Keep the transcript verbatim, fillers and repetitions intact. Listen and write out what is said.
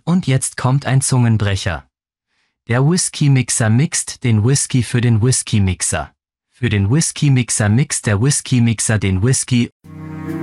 Und jetzt kommt ein Zungenbrecher. Der Whisky-Mixer mixt den Whisky für den Whisky-Mixer. Für den Whisky-Mixer mixt der Whisky-Mixer den Whisky